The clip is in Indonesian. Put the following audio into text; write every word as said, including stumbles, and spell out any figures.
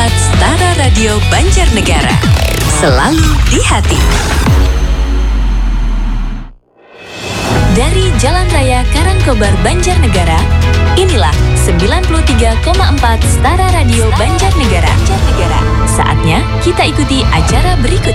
empat Setara Radio Banjarnegara. Selalu di hati. Dari Jalan Raya Karangkobar Banjarnegara, inilah sembilan puluh tiga koma empat Setara Radio Banjarnegara. Saatnya kita ikuti acara berikut.